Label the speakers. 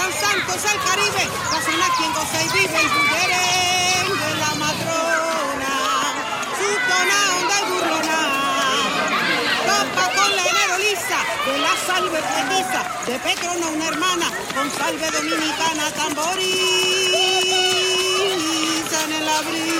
Speaker 1: San Santos, el Caribe, Casona quien goza y vive el bullerén de la matrona, su tonao de burlona, topa con la enero lisa, de la salve petiza, de Petrona una hermana, con salve dominicana, tamboriza en el abril.